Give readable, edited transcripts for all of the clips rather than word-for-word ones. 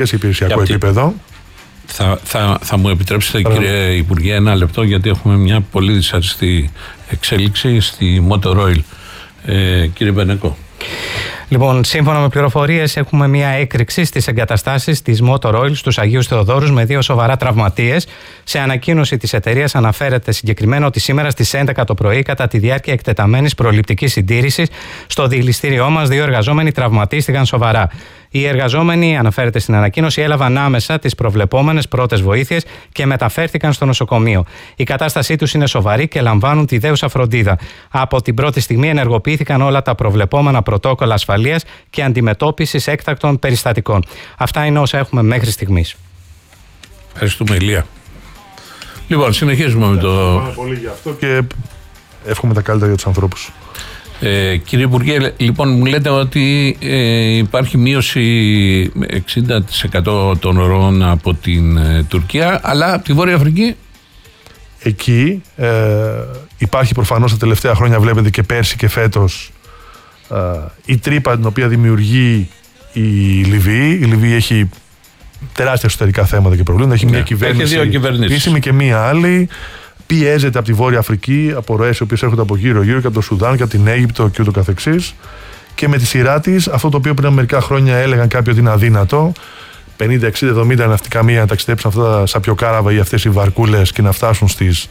σε υπηρεσιακό επίπεδο. Θα μου επιτρέψετε, κύριε Υπουργέ, ένα λεπτό, γιατί έχουμε μια πολύ δυσαρεστή εξέλιξη στη Motor Oil. Κύριε Μπενεκό. Λοιπόν, σύμφωνα με πληροφορίες, έχουμε μια έκρηξη στις εγκαταστάσεις της Motor Oil στους Αγίους Θεοδόρους με 2 σοβαρά τραυματίες. Σε ανακοίνωση της εταιρείας αναφέρεται συγκεκριμένα ότι σήμερα στις 11 το πρωί, κατά τη διάρκεια εκτεταμένης προληπτικής συντήρησης, στο διελιστήριό μας 2 εργαζόμενοι τραυματίστηκαν σοβαρά. Οι εργαζόμενοι, αναφέρεται στην ανακοίνωση, έλαβαν άμεσα τις προβλεπόμενες πρώτες βοήθειες και μεταφέρθηκαν στο νοσοκομείο. Η κατάστασή τους είναι σοβαρή και λαμβάνουν τη δέουσα φροντίδα. Από την πρώτη στιγμή ενεργοποιήθηκαν όλα τα προβλεπόμενα πρωτόκολλα ασφαλείας και αντιμετώπισης έκτακτων περιστατικών. Αυτά είναι όσα έχουμε μέχρι στιγμής. Ευχαριστούμε, Ηλία. Λοιπόν, συνεχίζουμε με το. Ευχαριστούμε πολύ για αυτό και εύχομαι τα καλύτερα για τους ανθρώπους. Κύριε Υπουργέ, λοιπόν, μου λέτε ότι υπάρχει μείωση 60% των ροών από την Τουρκία, αλλά από τη Βόρεια Αφρική. Εκεί υπάρχει προφανώς τα τελευταία χρόνια, βλέπετε και πέρσι και φέτος, η τρύπα την οποία δημιουργεί η Λιβύη. Η Λιβύη έχει τεράστια εσωτερικά θέματα και προβλήματα. Έχει μια κυβέρνηση επίσημη και μια άλλη. Πιέζεται από τη Βόρεια Αφρική, από ροές οι οποίες έρχονται από γύρω-γύρω και από το Σουδάν και από την Αίγυπτο και ούτω καθεξής. Και με τη σειρά της, αυτό το οποίο πριν από μερικά χρόνια έλεγαν κάποιοι ότι είναι αδύνατο, 50, 60, 70 ναυτικαμία να ταξιδέψουν αυτά τα σαπιοκάραβα ή αυτές οι βαρκούλες και να φτάσουν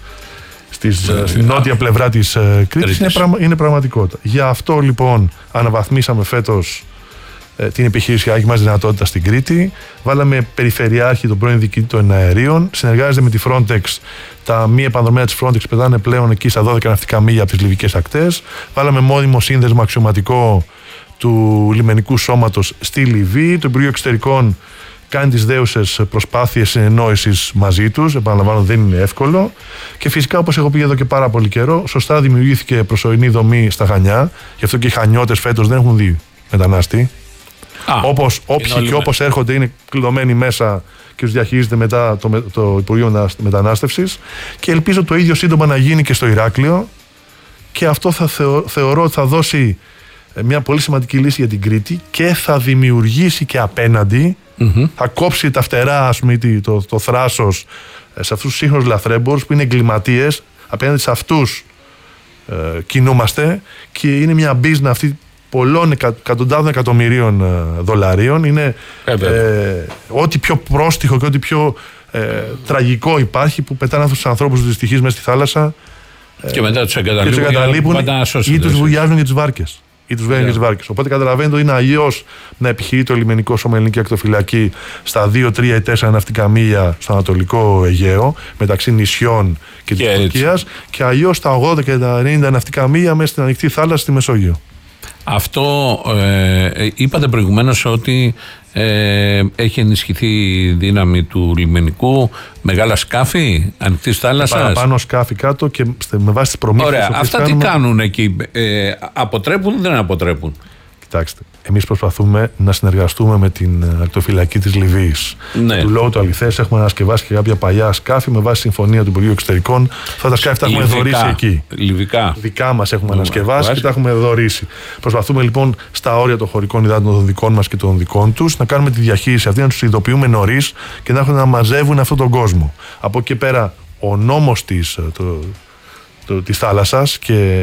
στην νότια πλευρά της Κρήτης, είναι πραγματικότητα. Γι' αυτό λοιπόν αναβαθμίσαμε φέτος την επιχειρησιακή μας δυνατότητα στην Κρήτη. Βάλαμε περιφερειάρχη, τον πρώην διοικητή των αερίων. Συνεργάζεται με τη Frontex. Τα μη επανδρομένα της Frontex πετάνε πλέον εκεί στα 12 ναυτικά μίλια από τις λιβικές ακτές. Βάλαμε μόνιμο σύνδεσμο αξιωματικό του λιμενικού σώματος στη Λιβύη. Το Υπουργείο Εξωτερικών κάνει τις δέουσες προσπάθειες συνεννόησης μαζί τους. Επαναλαμβάνω, δεν είναι εύκολο. Και φυσικά, όπως έχω πει εδώ και πάρα πολύ καιρό, σωστά δημιουργήθηκε προσωρινή δομή στα Χανιά. Γι' αυτό και οι Χανιώτες φέτος δεν έχουν δει μετανάστη. Όπως όποιοι και όπως έρχονται είναι κλειδωμένοι μέσα και τους διαχειρίζεται μετά το Υπουργείο Μετανάστευσης, και ελπίζω το ίδιο σύντομα να γίνει και στο Ηράκλειο, και αυτό θα θεωρώ ότι θα δώσει μια πολύ σημαντική λύση για την Κρήτη και θα δημιουργήσει και απέναντι, θα κόψει τα φτερά, ας πούμε, το θράσος σε αυτούς τους σύγχρονους λαθρέμπορους που είναι εγκληματίες. Απέναντι σε αυτούς κινούμαστε και είναι μια μπίζνα αυτή πολλών εκατοντάδων εκατομμυρίων δολαρίων. Είναι ό,τι πιο πρόστιχο και ό,τι πιο τραγικό υπάρχει, που πετάνε αυτούς τους ανθρώπους, τους δυστυχείς, μέσα στη θάλασσα και μετά τους εγκαταλείπουν ή τους βουλιάζουν για τις βάρκες. Οπότε καταλαβαίνετε ότι είναι αλλιώς να επιχειρεί το λιμενικό σώμα ελληνική ακτοφυλακή στα 2, 3 ή 4 ναυτικά μίλια στο Ανατολικό Αιγαίο, μεταξύ νησιών και της Τουρκίας, και αλλιώς στα 80 και τα 90 ναυτικά μίλια μέσα στην ανοιχτή θάλασσα στη Μεσόγειο. Αυτό είπατε προηγουμένως ότι έχει ενισχυθεί η δύναμη του λιμενικού, μεγάλα σκάφη ανοιχτής θάλασσας. Παραπάνω σκάφη κάτω και με βάση τις προμήθειες. Ωραία, αυτά τι κάνουν εκεί, αποτρέπουν ή δεν αποτρέπουν? Κοιτάξτε, εμείς προσπαθούμε να συνεργαστούμε με την ακτοφυλακή της Λιβύης. Του λόγου του αληθές έχουμε ανασκευάσει και κάποια παλιά σκάφη με βάση συμφωνία του Υπουργείου Εξωτερικών. Αυτά τα σκάφη τα έχουμε δωρήσει εκεί. Λιβικά. Δικά μας έχουμε ανασκευάσει και τα έχουμε δωρήσει. Προσπαθούμε λοιπόν στα όρια των χωρικών υδάτων των δικών μας και των δικών τους να κάνουμε τη διαχείριση αυτή, να τους ειδοποιούμε νωρίς και να έχουν να μαζεύουν αυτόν τον κόσμο. Από εκεί πέρα, ο νόμος της θάλασσας και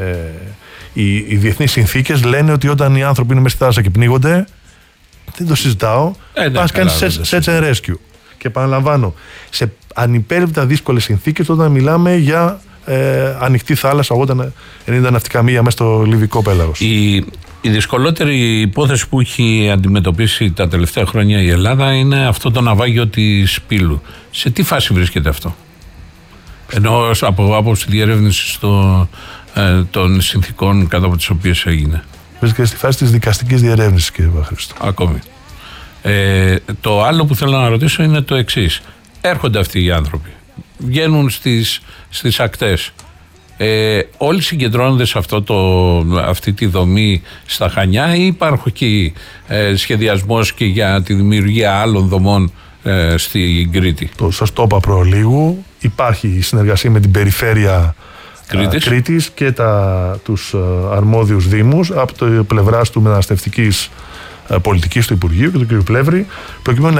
οι διεθνείς συνθήκες λένε ότι όταν οι άνθρωποι είναι μέσα στη θάλασσα και πνίγονται, δεν το συζητάω, πας κάνεις search and rescue. Και επαναλαμβάνω, σε ανυπέρβλητα δύσκολες συνθήκες, όταν μιλάμε για ανοιχτή θάλασσα, 80-90 ναυτικά μίλια μέσα στο Λιβικό πέλαγος. Η δυσκολότερη υπόθεση που έχει αντιμετωπίσει τα τελευταία χρόνια η Ελλάδα είναι αυτό το ναυάγιο της Πύλου. Σε τι φάση βρίσκεται αυτό? Ενώ από άποψη διερεύνησης των συνθήκων κάτω από τις οποίες έγινε. Βρίσκεται στη φάση της δικαστικής διερεύνησης, κύριε Παχρήστο. Ακόμη. Το άλλο που θέλω να ρωτήσω είναι το εξής. Έρχονται αυτοί οι άνθρωποι, βγαίνουν στις ακτές. Όλοι συγκεντρώνονται σε αυτή τη δομή στα Χανιά, ή υπάρχει εκεί σχεδιασμός και για τη δημιουργία άλλων δομών στην Κρήτη? Σας το είπα προλίγου. Υπάρχει συνεργασία με την περιφέρεια Κρήτης και τους αρμόδιους δήμους από το πλευράς του μεταναστευτικής πολιτικής του Υπουργείου και του κ. Πλεύρη, προκειμένου